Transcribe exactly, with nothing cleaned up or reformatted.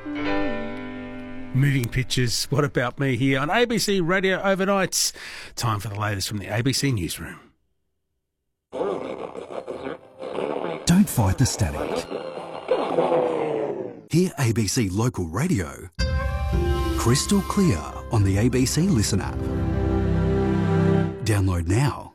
Moving pictures. What about me here on A B C Radio Overnights? Time for the latest from the A B C Newsroom. Don't fight the static. Hear A B C Local Radio crystal clear on the A B C Listen app. Download now.